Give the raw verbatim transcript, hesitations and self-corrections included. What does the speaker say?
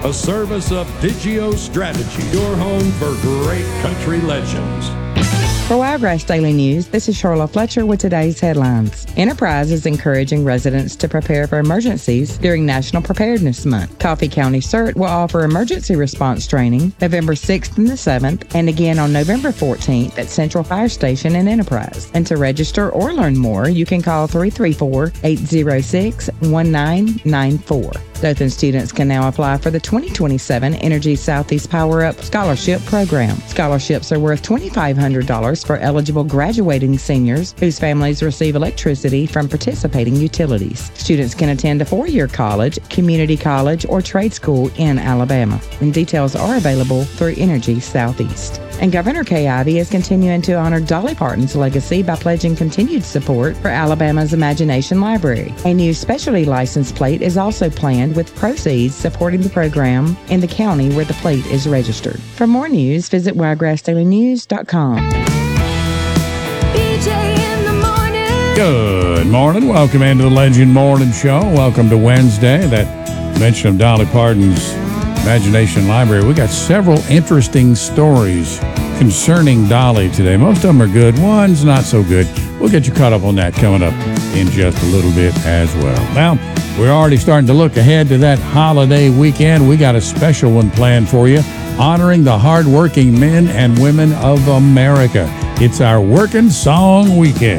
A service of Digio Strategy, your home for great country legends. For Wiregrass Daily News, this is Charla Fletcher with today's headlines. Enterprise is encouraging residents to prepare for emergencies during National Preparedness Month. Coffee County C E R T will offer emergency response training November sixth and the seventh, and again on November fourteenth at Central Fire Station in Enterprise. And to register or learn more, you can call three three four, eight zero six, one nine nine four. Dothan students can now apply for the twenty twenty-seven Energy Southeast Power Up Scholarship Program. Scholarships are worth two thousand five hundred dollars for eligible graduating seniors whose families receive electricity from participating utilities. Students can attend a four-year college, community college, or trade school in Alabama. And details are available through Energy Southeast. And Governor Kay Ivey is continuing to honor Dolly Parton's legacy by pledging continued support for Alabama's Imagination Library. A new specialty license plate is also planned with proceeds supporting the program in the county where the plate is registered. For more news, visit wiregrass daily news dot com. Good morning. Welcome into the Legend Morning Show. Welcome to Wednesday. That mention of Dolly Parton's Imagination Library. We got several interesting stories concerning Dolly today. Most of them are good. One's not so good. We'll get you caught up on that coming up in just a little bit as well. Now, we're already starting to look ahead to that holiday weekend. We got a special one planned for you, honoring the hardworking men and women of America. It's our Working Song Weekend.